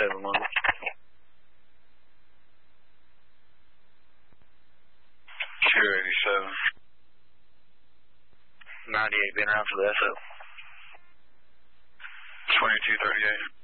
87 mile. Sure, 87. 98 being around for the SO. 2238.